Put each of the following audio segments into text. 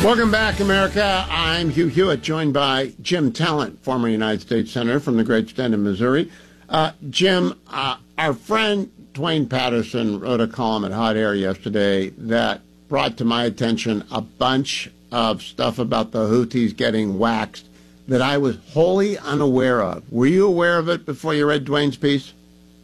Welcome back, America. I'm Hugh Hewitt, joined by Jim Talent, former United States Senator from the great state of Missouri. Jim, our friend Dwayne Patterson wrote a column at Hot Air yesterday that brought to my attention a bunch of stuff about the Houthis getting waxed that I was wholly unaware of. Were you aware of it before you read Dwayne's piece?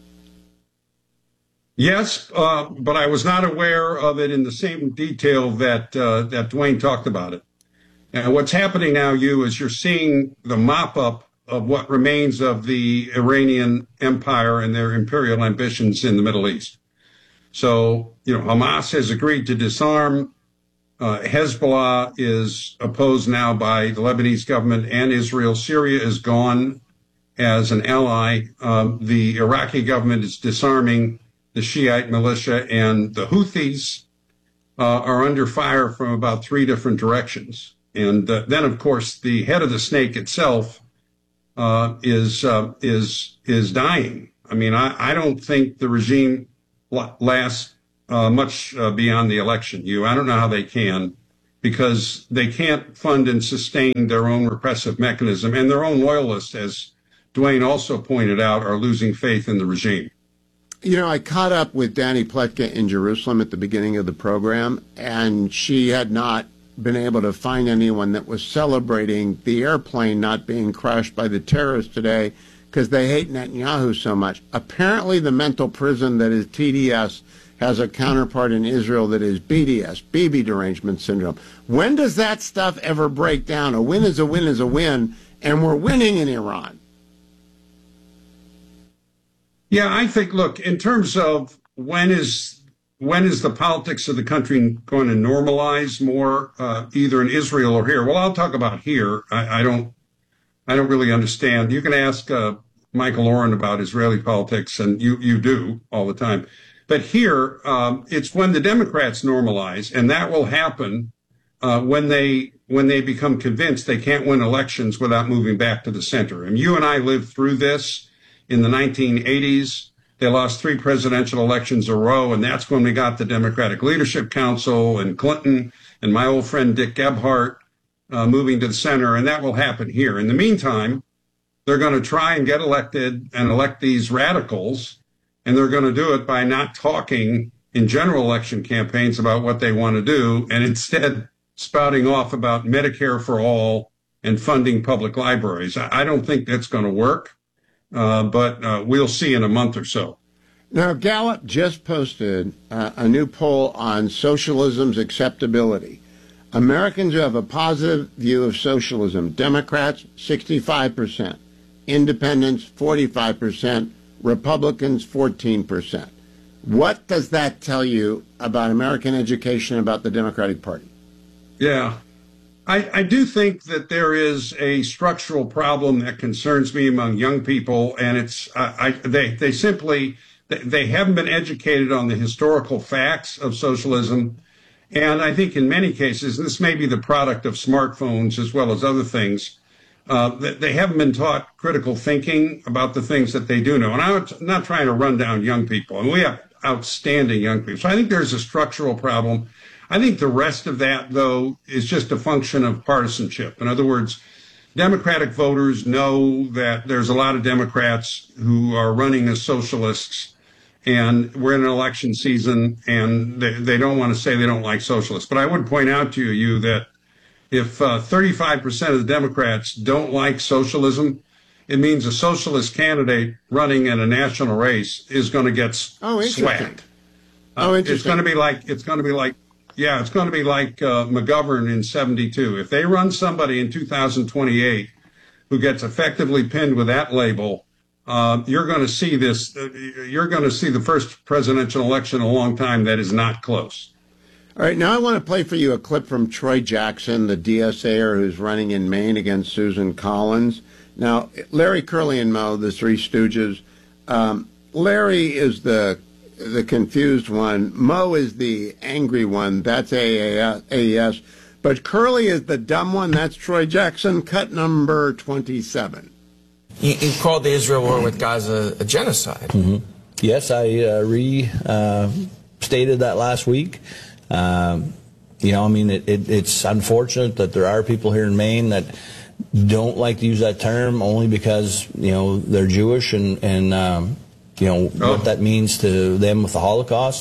Yes, but I was not aware of it in the same detail that Dwayne talked about it. And what's happening now, is you're seeing the mop-up of what remains of the Iranian empire and their imperial ambitions in the Middle East. So, Hamas has agreed to disarm. Hezbollah is opposed now by the Lebanese government and Israel. Syria is gone as an ally. The Iraqi government is disarming the Shiite militia, and the Houthis are under fire from about three different directions. And then, of course, the head of the snake itself is dying. I mean, I don't think the regime lasts much beyond the election. I don't know how they can, because they can't fund and sustain their own repressive mechanism, and their own loyalists, as Dwayne also pointed out, are losing faith in the regime. I caught up with Danny Pletka in Jerusalem at the beginning of the program, and she had not been able to find anyone that was celebrating the airplane not being crushed by the terrorists today because they hate Netanyahu so much. Apparently, the mental prison that is TDS has a counterpart in Israel that is BDS, Bibi derangement syndrome. When does that stuff ever break down? A win is a win is a win, and we're winning in Iran. Yeah, I think, look, in terms of when is the politics of the country going to normalize more, either in Israel or here? Well, I'll talk about here. I don't really understand. You can ask Michael Oren about Israeli politics, and you do all the time. But here, it's when the Democrats normalize, and that will happen when they become convinced they can't win elections without moving back to the center. And you and I lived through this. In the 1980s, they lost 3 presidential elections in a row, and that's when we got the Democratic Leadership Council and Clinton and my old friend Dick Gebhardt moving to the center, and that will happen here. In the meantime, they're going to try and get elected and elect these radicals, and they're going to do it by not talking in general election campaigns about what they want to do, and instead spouting off about Medicare for all and funding public libraries. I don't think that's going to work. But we'll see in a month or so. Now, Gallup just posted a new poll on socialism's acceptability. Americans who have a positive view of socialism, Democrats, 65%, independents, 45%, Republicans, 14%. What does that tell you about American education, about the Democratic Party? Yeah. I do think that there is a structural problem that concerns me among young people, and it's they simply haven't been educated on the historical facts of socialism, and I think in many cases, and this may be the product of smartphones as well as other things, they haven't been taught critical thinking about the things that they do know. And I'm not trying to run down young people, and we have outstanding young people. So I think there's a structural problem. I think the rest of that, though, is just a function of partisanship. In other words, Democratic voters know that there's a lot of Democrats who are running as socialists, and we're in an election season, and they don't want to say they don't like socialists. But I would point out to you that if 35% of the Democrats don't like socialism, it means a socialist candidate running in a national race is going to get swacked. It's going to be like McGovern in 72. If they run somebody in 2028 who gets effectively pinned with that label, you're going to see this. You're going to see the first presidential election in a long time that is not close. All right, now I want to play for you a clip from Troy Jackson, the DSAer who's running in Maine against Susan Collins. Now, Larry, Curly, and Moe, the Three Stooges. Larry is the confused one. Moe is the angry one. That's AES. But Curly is the dumb one. That's Troy Jackson, cut number 27. He called the Israel war with Gaza a genocide. Mm-hmm. Yes, I restated that last week. It's unfortunate that there are people here in Maine that don't like to use that term only because, they're Jewish and what that means to them with the Holocaust.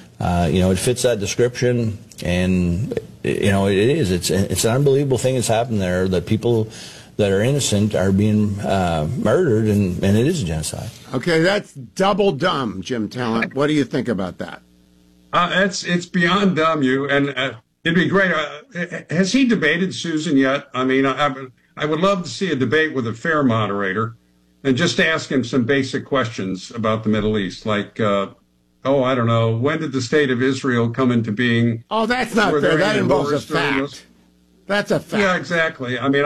It fits that description, and, it's an unbelievable thing that's happened there, that people that are innocent are being murdered, and it is a genocide. Okay, that's double dumb, Jim Talent. What do you think about that? It's beyond dumb, and it'd be great. Has he debated Susan yet? I mean, I would love to see a debate with a fair moderator and just ask him some basic questions about the Middle East, like, I don't know, when did the state of Israel come into being? Oh, that's not fair. That involves a fact. That's a fact. Yeah, exactly. I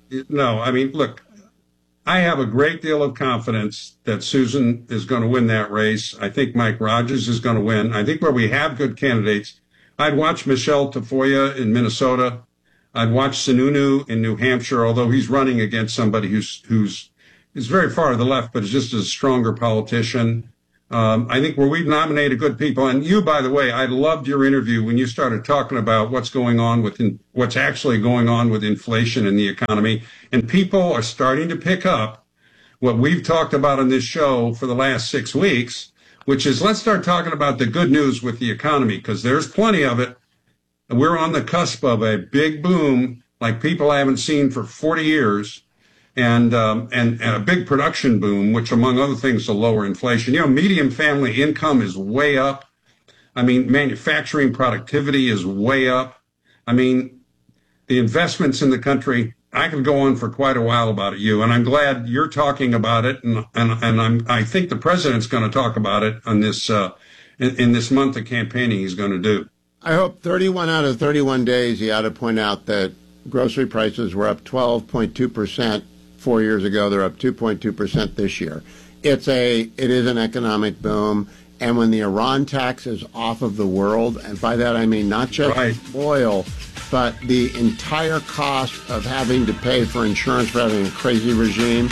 mean, look, I have a great deal of confidence that Susan is going to win that race. I think Mike Rogers is going to win. I think where we have good candidates, I'd watch Michelle Tafoya in Minnesota. I'd watch Sununu in New Hampshire, although he's running against somebody who's very far to the left, but is just a stronger politician. I think where we've nominated good people, and you, by the way, I loved your interview when you started talking about what's actually going on with inflation in the economy, and people are starting to pick up what we've talked about on this show for the last 6 weeks, which is let's start talking about the good news with the economy, because there's plenty of it. We're on the cusp of a big boom like people haven't seen for 40 years. And a big production boom, which among other things will lower inflation. Median family income is way up. I mean, manufacturing productivity is way up. I mean, the investments in the country, I could go on for quite a while about it, and I'm glad you're talking about it. And I think the president's going to talk about it on this, in this month of campaigning he's going to do. I hope 31 out of 31 days he ought to point out that grocery prices were up 12.2%. 4 years ago. They're up 2.2% this year. It is an economic boom. And when the Iran tax is off of the world, and by that I mean not just oil, but the entire cost of having to pay for insurance for having a crazy regime,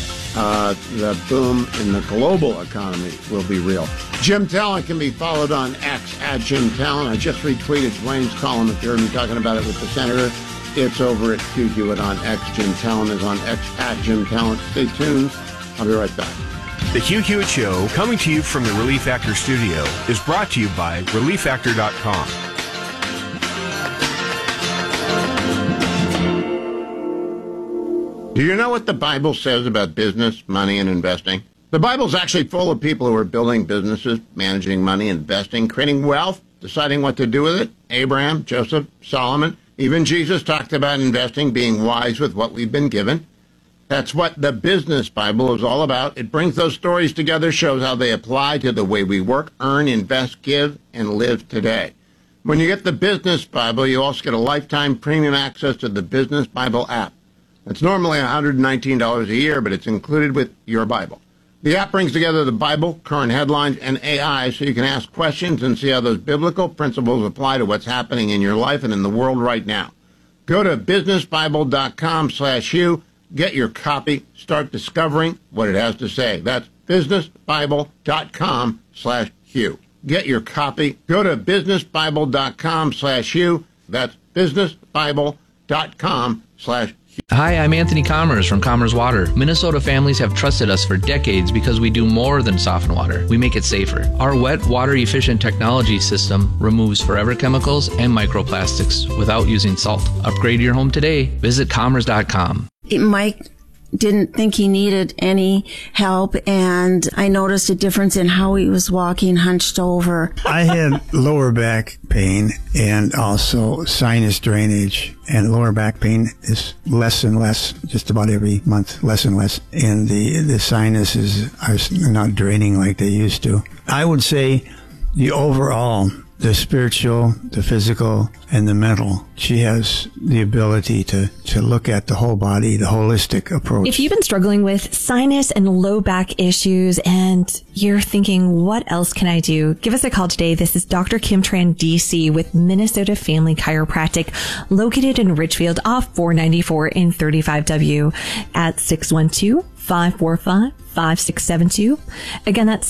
the boom in the global economy will be real. Jim Talent can be followed on X at Jim Talent. I just retweeted Dwayne's column, if you heard me talking about it with the senator. It's over at Q. Hewitt on X. Jim Talent is on X at Jim Talent. Stay tuned. I'll be right back. The Hugh Hewitt Show, coming to you from the Relief Factor studio, is brought to you by ReliefFactor.com. Do you know what the Bible says about business, money, and investing? The Bible's actually full of people who are building businesses, managing money, investing, creating wealth, deciding what to do with it. Abraham, Joseph, Solomon. Even Jesus talked about investing, being wise with what we've been given. That's what the Business Bible is all about. It brings those stories together, shows how they apply to the way we work, earn, invest, give, and live today. When you get the Business Bible, you also get a lifetime premium access to the Business Bible app. It's normally $119 a year, but it's included with your Bible. The app brings together the Bible, current headlines, and AI so you can ask questions and see how those biblical principles apply to what's happening in your life and in the world right now. Go to businessbible.com/Hugh. Get your copy. Start discovering what it has to say. That's businessbible.com/Hugh. Get your copy. Go to businessbible.com/Hugh. That's businessbible.com/Hugh. Hi, I'm Anthony Commerce from Commerce Water. Minnesota families have trusted us for decades because we do more than soften water. We make it safer. Our wet, water-efficient technology system removes forever chemicals and microplastics without using salt. Upgrade your home today. Visit commerce.com. Mike didn't think he needed any help, and I noticed a difference in how he was walking hunched over. I had lower back pain and also sinus drainage, and lower back pain is less and less, just about every month, less and less. And the sinuses are not draining like they used to. I would say the overall, the spiritual, the physical, and the mental. She has the ability to look at the whole body, the holistic approach. If you've been struggling with sinus and low back issues and you're thinking, what else can I do? Give us a call today. This is Dr. Kim Tran, DC, with Minnesota Family Chiropractic, located in Richfield off 494 in 35W at 612-5 612-545-5672. Again, that's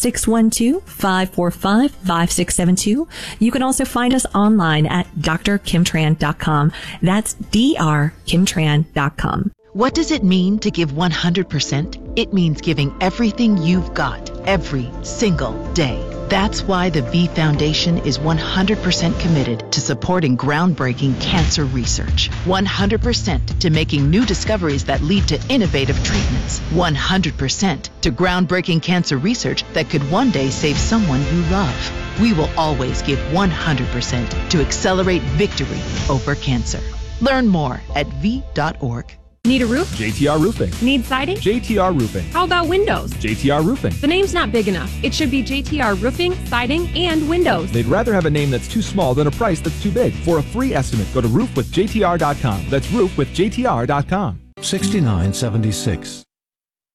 612-545-5672. You can also find us online at drkimtran.com. That's drkimtran.com. What does it mean to give 100%? It means giving everything you've got every single day. That's why the V Foundation is 100% committed to supporting groundbreaking cancer research. 100% to making new discoveries that lead to innovative treatments. 100% to groundbreaking cancer research that could one day save someone you love. We will always give 100% to accelerate victory over cancer. Learn more at v.org. Need a roof? JTR Roofing. Need siding? JTR Roofing. How about windows? JTR Roofing. The name's not big enough. It should be JTR Roofing, Siding, and Windows. They'd rather have a name that's too small than a price that's too big. For a free estimate, go to roofwithjtr.com. That's roofwithjtr.com. 6976.